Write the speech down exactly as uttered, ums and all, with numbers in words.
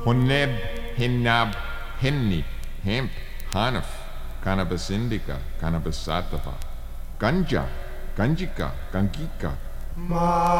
Honeb, Hinab, Hennip, hemp, hanaf, cannabis indica, cannabis sativa, ganja, ganjika, gangika,